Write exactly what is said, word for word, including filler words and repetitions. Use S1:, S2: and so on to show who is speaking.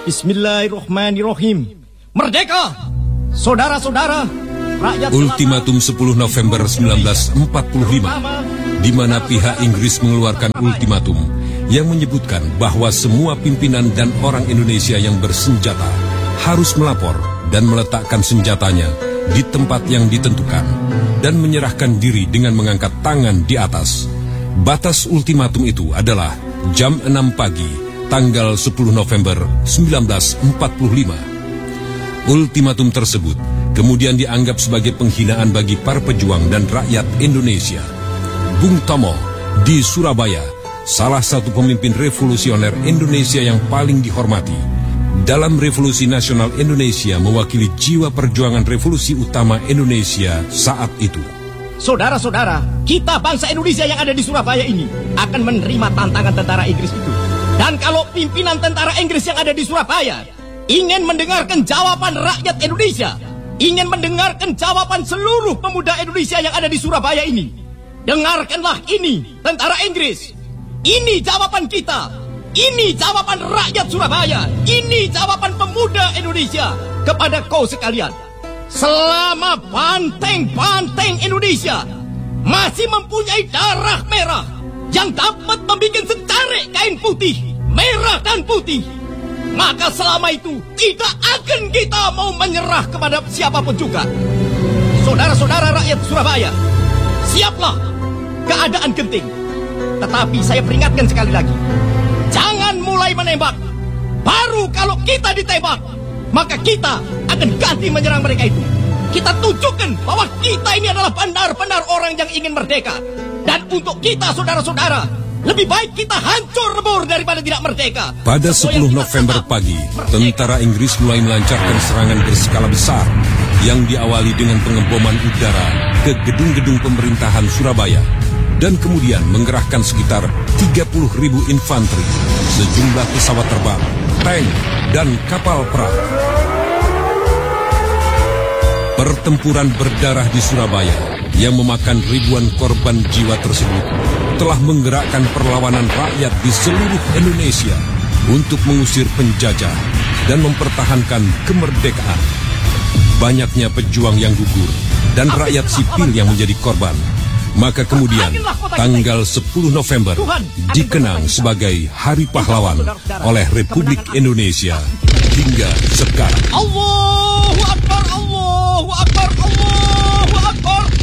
S1: Bismillahirrahmanirrahim. Merdeka, saudara-saudara, rakyat.
S2: Ultimatum sepuluh November seribu sembilan ratus empat puluh lima, di mana pihak Inggris mengeluarkan ultimatum yang menyebutkan bahwa semua pimpinan dan orang Indonesia yang bersenjata harus melapor dan meletakkan senjatanya di tempat yang ditentukan dan menyerahkan diri dengan mengangkat tangan di atas. Batas ultimatum itu adalah jam enam pagi, tanggal sepuluh November seribu sembilan ratus empat puluh lima. Ultimatum tersebut kemudian dianggap sebagai penghinaan bagi para pejuang dan rakyat Indonesia. Bung Tomo di Surabaya, salah satu pemimpin revolusioner Indonesia yang paling dihormati. Dalam Revolusi Nasional Indonesia mewakili jiwa perjuangan revolusi utama Indonesia saat itu.
S1: Saudara-saudara, kita bangsa Indonesia yang ada di Surabaya ini akan menerima tantangan tentara Inggris itu. Dan kalau pimpinan tentara Inggris yang ada di Surabaya ingin mendengarkan jawaban rakyat Indonesia, ingin mendengarkan jawaban seluruh pemuda Indonesia yang ada di Surabaya ini, dengarkanlah ini, tentara Inggris. Ini jawaban kita. Ini jawaban rakyat Surabaya. Ini jawaban pemuda Indonesia kepada kau sekalian. Selama banteng-banteng Indonesia masih mempunyai darah merah yang dapat membuat secarik kain putih, merah dan putih, maka selama itu tidak akan kita mau menyerah kepada siapapun juga. Saudara-saudara rakyat Surabaya, siaplah, keadaan genting. Tetapi saya peringatkan sekali lagi, jangan mulai menembak. Baru kalau kita ditembak, maka kita akan ganti menyerang mereka itu. Kita tunjukkan bahwa kita ini adalah benar-benar orang yang ingin merdeka. Dan untuk kita, saudara-saudara, lebih baik kita hancur lebur daripada tidak merdeka.
S2: Pada sepuluh November pagi, tentara Inggris mulai melancarkan serangan berskala besar yang diawali dengan pengeboman udara ke gedung-gedung pemerintahan Surabaya dan kemudian menggerahkan sekitar tiga puluh ribu infanteri, sejumlah pesawat terbang, tank, dan kapal perang. Pertempuran berdarah di Surabaya yang memakan ribuan korban jiwa tersebut telah menggerakkan perlawanan rakyat di seluruh Indonesia untuk mengusir penjajah dan mempertahankan kemerdekaan. Banyaknya pejuang yang gugur dan rakyat sipil yang menjadi korban. Maka kemudian tanggal sepuluh November dikenang sebagai Hari Pahlawan oleh Republik Indonesia hingga sekarang.
S1: Allahu Akbar, Allahu Akbar, Allahu